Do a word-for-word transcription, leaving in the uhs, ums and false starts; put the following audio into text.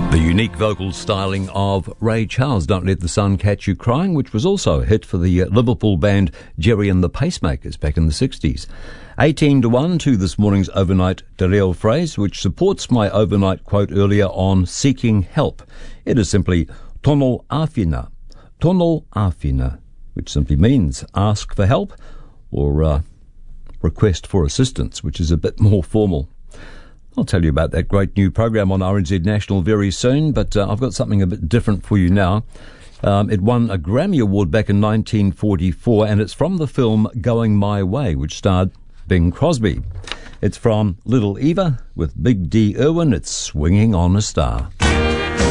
The unique vocal styling of Ray Charles, Don't Let the Sun Catch You Crying, which was also a hit for the Liverpool band Gerry and the Pacemakers back in the sixties. eighteen to one to this morning's overnight Te Reo phrase, which supports my overnight quote earlier on seeking help. It is simply tono awhina, tono awhina, which simply means ask for help or uh, request for assistance, which is a bit more formal. I'll tell you about that great new program on R N Z National very soon, but uh, I've got something a bit different for you now. Um, it won a Grammy Award back in nineteen forty-four, and it's from the film Going My Way, which starred Bing Crosby. It's from Little Eva with Big D Irwin. It's Swinging on a Star.